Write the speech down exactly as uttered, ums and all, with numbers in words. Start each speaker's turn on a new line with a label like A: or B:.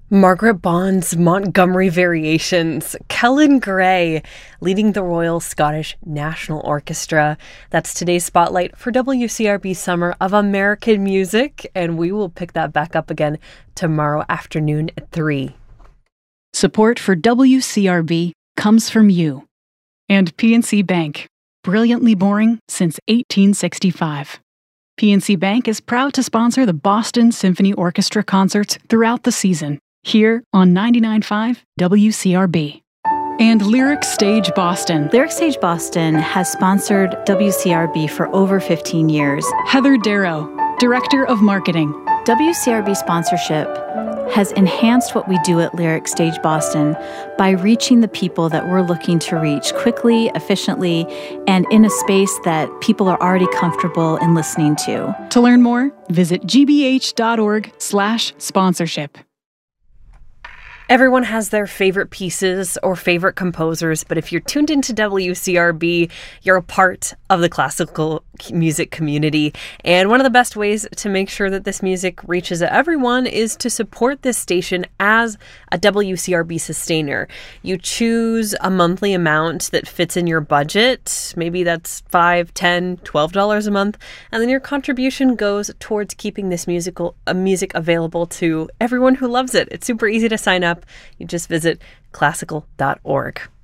A: Margaret Bond's Montgomery Variations, Kellen Gray leading the Royal Scottish National Orchestra. That's today's spotlight for W C R B Summer of American Music, and we will pick that back up again tomorrow afternoon at three.
B: Support for W C R B comes from you and P N C Bank, brilliantly boring since eighteen sixty-five. P N C Bank is proud to sponsor the Boston Symphony Orchestra concerts throughout the season, here on ninety-nine point five W C R B. And Lyric Stage Boston.
C: Lyric Stage Boston has sponsored W C R B for over fifteen years.
B: Heather Darrow, Director of Marketing.
C: W C R B sponsorship has enhanced what we do at Lyric Stage Boston by reaching the people that we're looking to reach quickly, efficiently, and in a space that people are already comfortable in listening to.
B: To learn more, visit gbh.org slash sponsorship.
A: Everyone has their favorite pieces or favorite composers, but if you're tuned into W C R B, you're a part of the classical music community. And one of the best ways to make sure that this music reaches everyone is to support this station as a W C R B sustainer. You choose a monthly amount that fits in your budget. Maybe that's five, ten, twelve dollars a month. And then your contribution goes towards keeping this musical uh, music available to everyone who loves it. It's super easy to sign up. You just visit classical dot org.